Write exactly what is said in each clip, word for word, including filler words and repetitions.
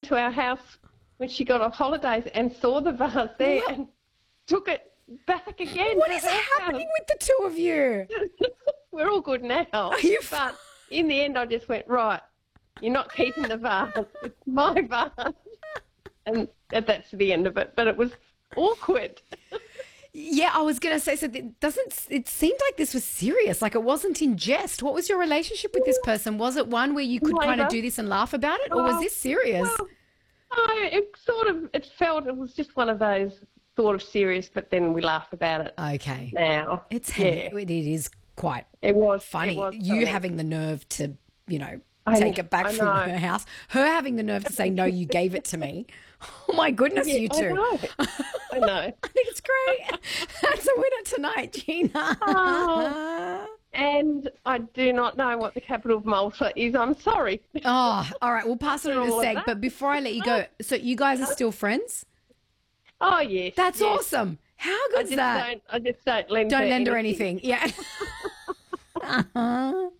to our house when she got off holidays and saw the vase there What? and took it back again. What to is her happening house. with the two of you? We're all good now. Are you But in the end, I just went, right, you're not keeping the vase. It's my vase. And that's the end of it. But it was awkward. Yeah, I was going to say, so it doesn't, it seemed like this was serious, like it wasn't in jest. What was your relationship with this person? Was it one where you could kind of Neither. do this and laugh about it, or was Well, this serious? Well, no, it sort of, it felt, it was just one of those sort of serious, but then we laugh about it Okay. now. It's yeah, it is quite it was funny. It was you funny. having the nerve to, you know, I- take it back I from know. her house. Her having the nerve to say, no, you gave it to me. Oh, my goodness, Yeah, you I two. know. I know. I think it's great. That's a winner tonight, Gina. Oh. And I do not know what the capital of Malta is. I'm sorry. Oh, all right. We'll pass it on in a All of sec. that. But before I let you go, so you guys are still friends? Oh, yes. That's yes. awesome. How I good's just that? don't. I just don't lend. Don't her lend her anything. anything. Yeah.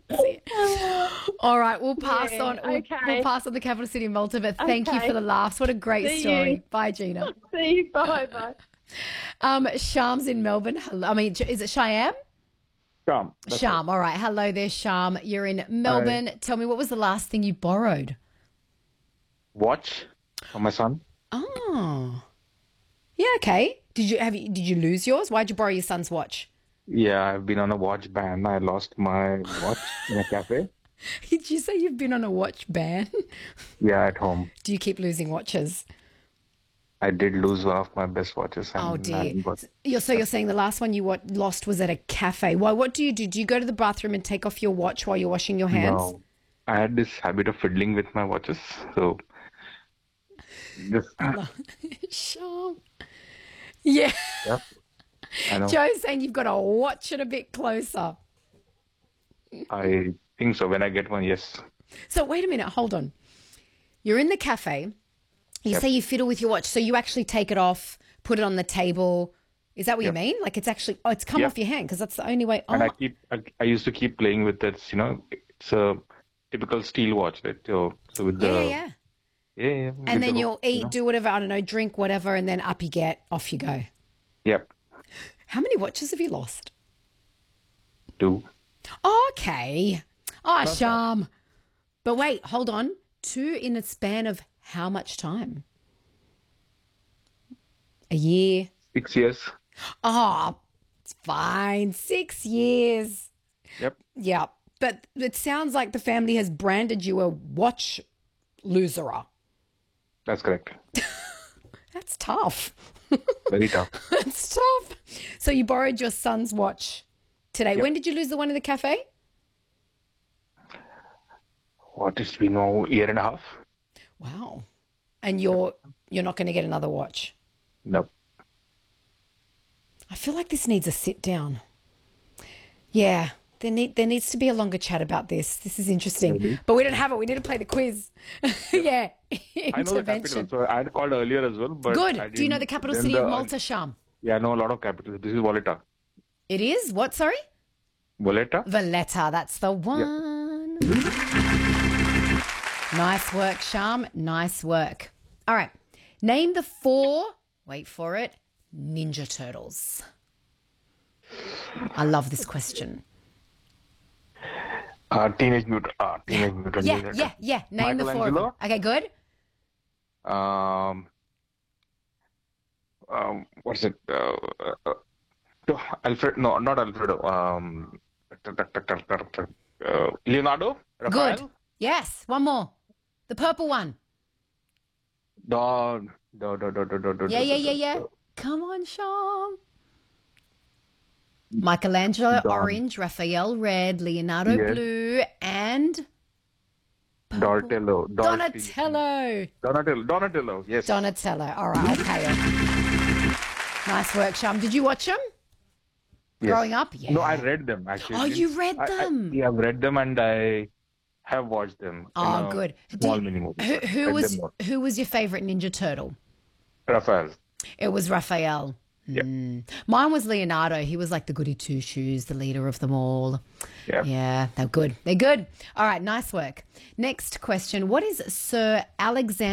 All right, we'll pass Yeah, on. We'll, okay. we'll pass on the capital city of Malta. But thank you Okay. for the laughs. What a great See story. you. Bye, Gina. See you. Bye. Bye. Um, Sham's in Melbourne. Hello. I mean, is it Cheyenne? Sham. that's Sham. All right. Hello there, Sham. You're in Melbourne. Tell me, what was the last thing you borrowed? it. Watch for my son. Oh. Yeah. Okay. Did you have you? Did you lose yours? Why'd you borrow your son's watch? Yeah, I've been on a watch ban. I lost my watch in a cafe. Did you say you've been on a watch ban? Yeah, at home. Do you keep losing watches? I did lose one of my best watches. And Oh I dear. haven't got- You're, so you're saying the last one you wa- lost was at a cafe. Why? What do you do? Do you go to the bathroom and take off your watch while you're washing your hands? No, I had this habit of fiddling with my watches. So, just, Sure. Yeah. yeah, I know. Joe's saying you've got to watch it a bit closer. I think so. When I get one, yes. So wait a minute. Hold on. You're in the cafe. You Yep. say you fiddle with your watch. So you actually take it off, put it on the table. Is that what you Yep. mean? Like it's actually, oh, it's come Yep. off your hand because that's the only way. Oh, And I keep, I, I used to keep playing with it. You know, it's a typical steel watch, right? So, so with the yeah, yeah, yeah. yeah, yeah, with And then the you'll hook, you eat, know. do whatever, I don't know, drink whatever, and then up you get, off you go. Yep, How many watches have you lost? two. Okay. Oh, Sham. But wait, hold on. Two in a span of how much time? A year? Six years. Oh, it's fine. Six years. Yep. Yeah. But it sounds like the family has branded you a watch loserer. That's correct. That's tough. Very tough. That's tough. So you borrowed your son's watch today. Yep. When did you lose the one in the cafe? What is been now a year and a half? Wow. And you're you're not going to get another watch. Nope. I feel like this needs a sit down. Yeah, there need there needs to be a longer chat about this. This is interesting, Maybe. but we don't have it. We need to play the quiz. yeah, I know the capital, intervention. so I had called earlier as well. But I Good. Do you know didn't- the capital then city the- of Malta, Sham? Yeah, I know a lot of capitals. This is Valletta. It is what? Sorry, Valletta? Valletta. That's the one. Nice work, Sham. Nice work. All right. Name the four. Wait for it. Ninja Turtles. I love this question. Uh, Teenage Mutant. Uh, Teenage Mutant. Yeah, Ninja yeah, yeah. Name the four of them. Michelangelo? Okay, good. Turtles. Um, um, what's it? Uh, uh, uh, Alfred? No, not Alfredo. Um, uh, Leonardo? Raphael? Good. Yes. One more. The purple one. Don. Do, do, do, do, do, do, Yeah, do, yeah, do, yeah, do. yeah. Come on, Sean. Michelangelo Don. orange, Raphael red, Leonardo Yes. blue, and Donatello. Donatello. Donatello. Donatello. Yes. Donatello. All right, I'll pay it. Nice work, Sham. Did you watch them Yes. growing up? Yeah. No, I read them actually. Oh, you read I- I- them? yeah, I've read them and I have watched them. Oh, in a good. Small Did- mini movie. Who, but who read was them all. who was your favorite Ninja Turtle? Raphael. It was Raphael. Yeah. Mm. Mine was Leonardo. He was like the goody two shoes, the leader of them all. Yeah. Yeah, they're good. They're good. All right, nice work. Next question. What is Sir Alexander